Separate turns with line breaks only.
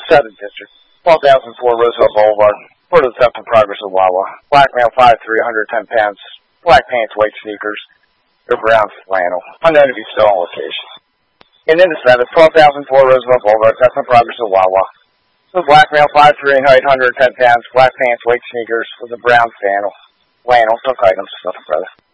7th District, 12,004 Roosevelt Boulevard, for the theft and progress of Wawa. Black male, 5'3", 110 pounds, black pants, white sneakers, or brown flannel, unknown to be still on location. And then the 7th, 12,004 Roosevelt Boulevard, theft and progress of Wawa. So black male, 5'3", height, 110 pounds, black pants, white sneakers, with a brown flannel, took items, nothing further.